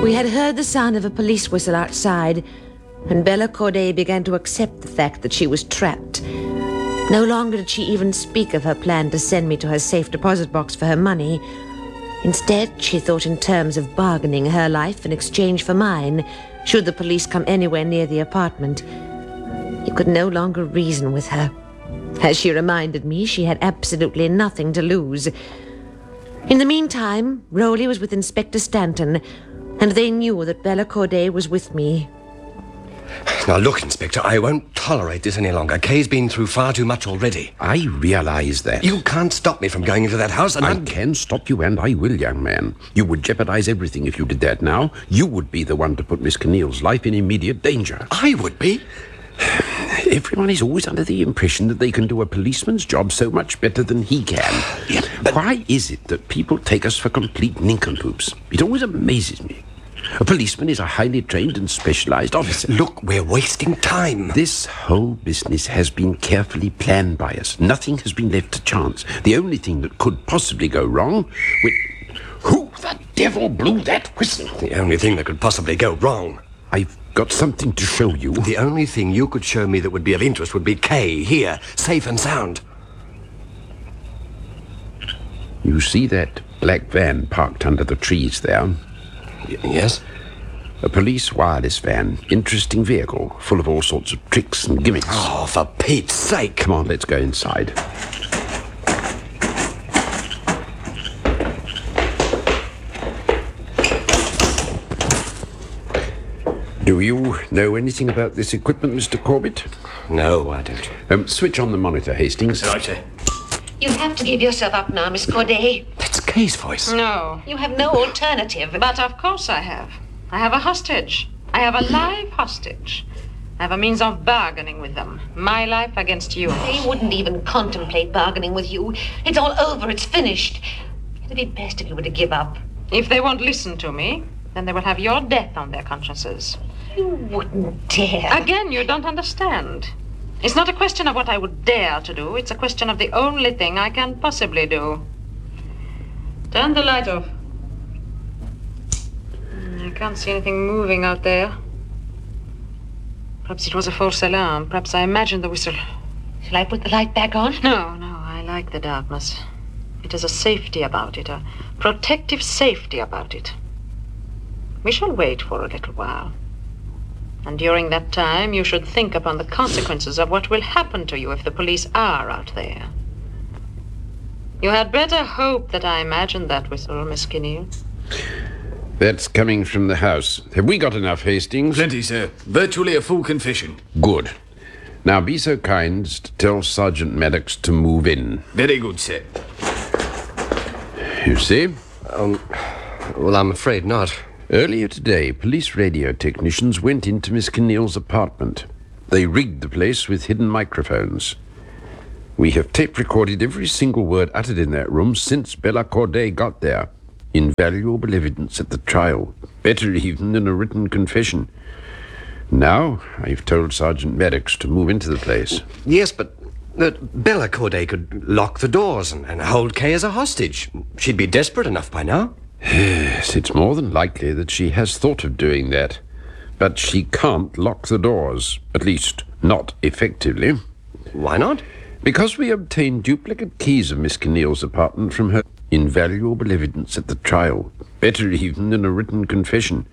We had heard the sound of a police whistle outside, and Bella Corday began to accept the fact that she was trapped. No longer did she even speak of her plan to send me to her safe deposit box for her money. Instead, she thought in terms of bargaining her life in exchange for mine, should the police come anywhere near the apartment. You could no longer reason with her. As she reminded me, she had absolutely nothing to lose. In the meantime, Rowley was with Inspector Stanton, and they knew that Bella Corday was with me. Now look, Inspector, I won't tolerate this any longer. Kay's been through far too much already. I realize that. You can't stop me from going into that house, and I can stop you, and I will, young man. You would jeopardize everything if you did that now. You would be the one to put Miss Keneal's life in immediate danger. I would be? Everyone is always under the impression that they can do a policeman's job so much better than he can. Yeah, but why is it that people take us for complete nincompoops? It always amazes me. A policeman is a highly trained and specialized officer. Look, we're wasting time. This whole business has been carefully planned by us. Nothing has been left to chance. The only thing that could possibly go wrong... Who the devil blew that whistle? The only thing that could possibly go wrong. I've got something to show you. The only thing you could show me that would be of interest would be Kay, here, safe and sound. You see that black van parked under the trees there? Yes? A police wireless van. Interesting vehicle, full of all sorts of tricks and gimmicks. Oh, for Pete's sake. Come on, let's go inside. Do you know anything about this equipment, Mr. Corbett? No, I don't. Switch on the monitor, Hastings. Right, sir. You have to give yourself up now, Miss Corday. That's Kay's voice. No. You have no alternative. But of course I have. I have a hostage. I have a live hostage. I have a means of bargaining with them. My life against yours. They wouldn't even contemplate bargaining with you. It's all over. It's finished. It'd be best if you were to give up. If they won't listen to me, then they will have your death on their consciences. You wouldn't dare. Again, you don't understand. It's not a question of what I would dare to do. It's a question of the only thing I can possibly do. Turn the light off. I can't see anything moving out there. Perhaps it was a false alarm. Perhaps I imagined the whistle. Shall I put the light back on? No, I like the darkness. It has a safety about it, a protective safety about it. We shall wait for a little while. And during that time, you should think upon the consequences of what will happen to you if the police are out there. You had better hope that I imagined that whistle, Miss Keneal. That's coming from the house. Have we got enough, Hastings? Plenty, sir. Virtually a full confession. Good. Now be so kind as to tell Sergeant Maddox to move in. Very good, sir. You see? Well, I'm afraid not. Earlier today, police radio technicians went into Miss Keneal's apartment. They rigged the place with hidden microphones. We have tape-recorded every single word uttered in that room since Bella Corday got there. Invaluable evidence at the trial. Better even than a written confession. Now, I've told Sergeant Maddox to move into the place. Yes, but Bella Corday could lock the doors and hold Kay as a hostage. She'd be desperate enough by now. Yes, it's more than likely that she has thought of doing that. But she can't lock the doors. At least, not effectively. Why not? Because we obtained duplicate keys of Miss Keneal's apartment from her. Invaluable evidence at the trial. Better even than a written confession.